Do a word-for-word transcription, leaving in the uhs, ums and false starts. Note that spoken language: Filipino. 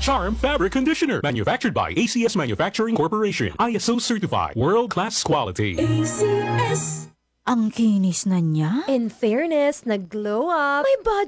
Charm Fabric Conditioner. Manufactured by A C S Manufacturing Corporation. I S O certified. World-class quality. A C S. Ang kinis na niya. In fairness, nag-glow up. May budget